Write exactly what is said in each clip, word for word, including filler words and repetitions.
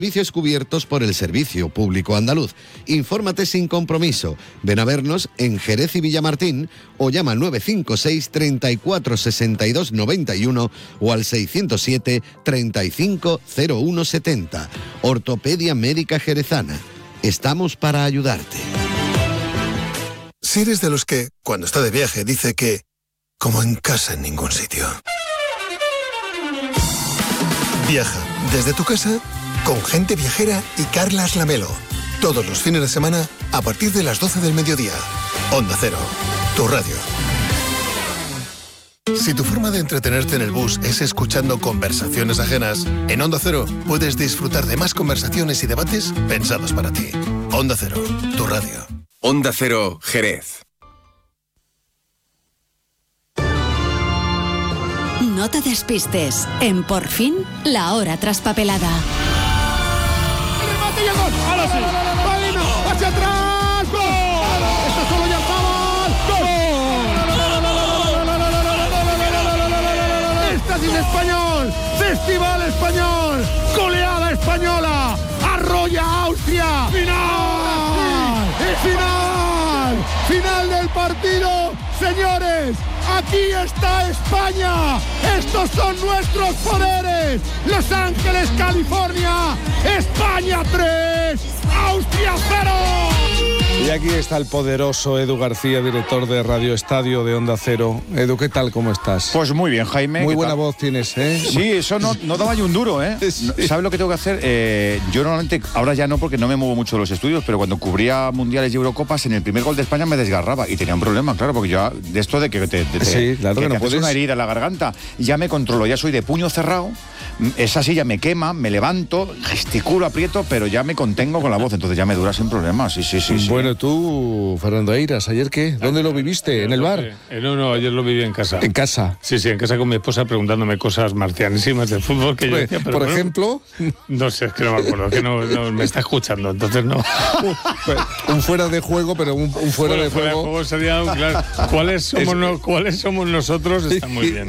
Servicios cubiertos por el Servicio Público Andaluz. Infórmate sin compromiso. Ven a vernos en Jerez y Villamartín o llama al nueve cinco seis, treinta y cuatro, sesenta y dos, noventa y uno o al seiscientos siete, treinta y cinco, cero uno setenta. Ortopedia Médica Jerezana. Estamos para ayudarte. Si eres de los que, cuando está de viaje, dice que como en casa en ningún sitio. Viaja desde tu casa con Gente Viajera y Carlas Lamelo. Todos los fines de semana a partir de las doce del mediodía. Onda Cero, tu radio. Si tu forma de entretenerte en el bus es escuchando conversaciones ajenas, en Onda Cero puedes disfrutar de más conversaciones y debates pensados para ti. Onda Cero, tu radio. Onda Cero, Jerez. No te despistes. En Por Fin, la hora traspapelada. ¡Remate y el gol! ¡Ahora sí! ¡Balino! ¡Hacia atrás! ¡Gol! ¡Esto solo ya ¡Gol! ¡Estadio Español! ¡Festival Español! ¡Goleada española! ¡Arrolla Austria! ¡Final! ¡Final! ¡Final del partido! ¡Señores! ¡Aquí está España! ¡Estos son nuestros poderes! ¡Los Ángeles, California! ¡España tres! ¡Austria cero! Y aquí está el poderoso Edu García, director de Radio Estadio de Onda Cero. Edu, ¿qué tal? ¿Cómo estás? Pues muy bien, Jaime. Muy buena tal? voz tienes, ¿eh? Sí, eso no, no daba yo un duro, ¿eh? Sí. ¿Sabes lo que tengo que hacer? Eh, yo normalmente, ahora ya no porque no me muevo mucho de los estudios, pero cuando cubría mundiales y Eurocopas, en el primer gol de España me desgarraba y tenía un problema, claro, porque yo de esto de que te, te, sí, claro que que te no haces puedes. una herida en la garganta, ya me controlo, ya soy de puño cerrado, esa silla me quema, me levanto, gesticulo, aprieto, pero ya me contengo con la voz, entonces ya me dura sin problemas, sí, sí, sí. sí. Bueno, tú, Fernando Eiras, ¿ayer qué? ¿Dónde lo viviste? ¿En el bar? Eh, no, no, ayer lo viví en casa. ¿En casa? Sí, sí, en casa con mi esposa preguntándome cosas marcianísimas del fútbol que yo decía, pero Por bueno, ejemplo... No sé, es que no me acuerdo, que no, no me está escuchando, entonces no. Un fuera de juego, pero un, un fuera, Bueno, de fuera juego... de juego sería, claro, ¿cuáles somos, no, ¿cuáles somos nosotros? Está muy bien.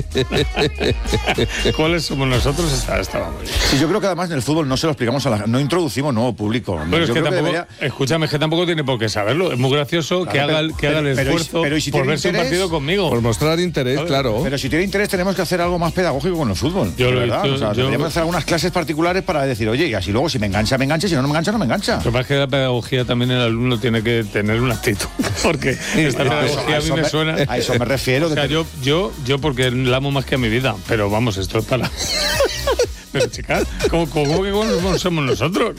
¿Cuáles somos nosotros? Está, estaba muy bien. Sí, yo creo que además en el fútbol no se lo explicamos a la no introducimos nuevo público. Pero es Yo que creo tampoco, debería... escúchame, es que tampoco tiene por qué saberlo. Es muy gracioso Claro, que haga, pero- que haga el pero- pero y- esfuerzo pero y si por tiene verse un interés, partido conmigo. Por mostrar interés, ¿Sabes? claro. Pero si tiene interés tenemos que hacer algo más pedagógico con el fútbol. Yo de lo he verdad. hecho, O sea, yo- deberíamos hacer algunas clases particulares para decir, oye, y así luego si me engancha, me engancha, si no, no me engancha, no me engancha. Lo que pasa es que la pedagogía también el alumno tiene que tener una actitud. Porque esta No, pedagogía a mí eso me me- suena. a eso me refiero. O sea, yo, yo, yo porque la amo más que a mi vida. Pero vamos, esto es para. Pero chicas, ¿cómo, cómo que cómo somos nosotros?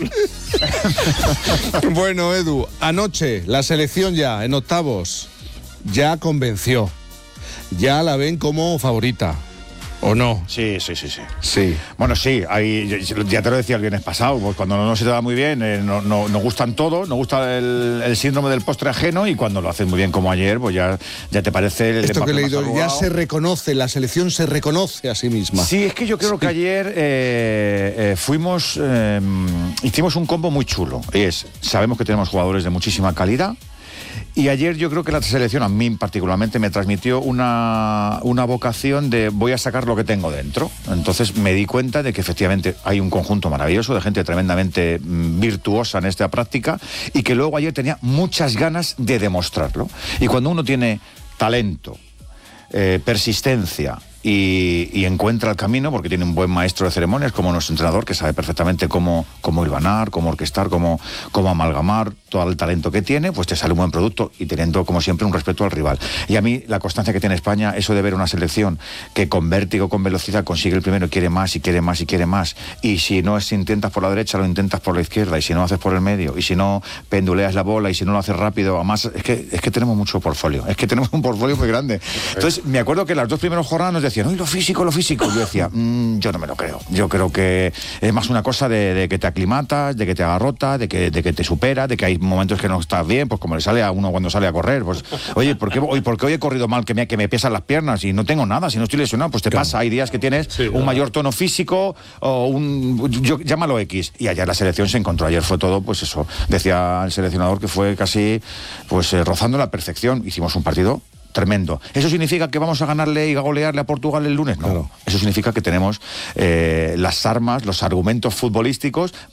Bueno, Edu, anoche la selección ya, en octavos, ya convenció. Ya la ven como favorita, ¿o no? Sí, sí, sí, sí. Sí. Bueno, sí, hay, ya te lo decía el viernes pasado, pues cuando no se te da muy bien, eh, no, no, nos gustan todos, nos gusta el, el síndrome del postre ajeno y cuando lo haces muy bien como ayer, pues ya, ya te parece el Esto que he empaque más leído, ya arrugado. se reconoce, la selección se reconoce a sí misma. Sí, es que yo creo que ayer eh, eh, fuimos, eh, hicimos un combo muy chulo. Es, sabemos que tenemos jugadores de muchísima calidad. Y ayer yo creo que la selección, a mí particularmente, me transmitió una, una vocación de voy a sacar lo que tengo dentro. Entonces me di cuenta de que efectivamente hay un conjunto maravilloso de gente tremendamente mm, virtuosa en esta práctica y que luego ayer tenía muchas ganas de demostrarlo. Y cuando uno tiene talento, eh, persistencia y, y encuentra el camino, porque tiene un buen maestro de ceremonias como nuestro entrenador, que sabe perfectamente cómo, cómo hilvanar, cómo orquestar, cómo, cómo amalgamar todo el talento que tiene, pues te sale un buen producto y teniendo, como siempre, un respeto al rival. Y a mí, la constancia que tiene España, eso de ver una selección que con vértigo, con velocidad, consigue el primero y quiere más, y quiere más, y quiere más, y si no es, intentas por la derecha, lo intentas por la izquierda, y si no haces por el medio, y si no penduleas la bola, y si no lo haces rápido, además, es que, es que tenemos mucho portfolio, es que tenemos un portfolio muy grande. Entonces, me acuerdo que las dos primeras jornadas nos decían, ¡ay, lo físico, lo físico! Yo decía, mmm, yo no me lo creo. Yo creo que es más una cosa de, de que te aclimatas, de que te agarrotas, de que, de que te supera, de que hay momentos que no estás bien, pues como le sale a uno cuando sale a correr, pues, oye, ¿por qué hoy, ¿por qué hoy he corrido mal que me, que me pesan las piernas y no tengo nada, si no estoy lesionado? Pues te Claro. pasa, hay días que tienes Sí, un claro. mayor tono físico o un, yo, llámalo X, y ayer la selección se encontró, ayer fue todo, pues eso, decía el seleccionador que fue casi, pues eh, rozando la perfección, hicimos un partido tremendo. ¿Eso significa que vamos a ganarle y a golearle a Portugal el lunes? No. Claro. Eso significa que tenemos eh, las armas, los argumentos futbolísticos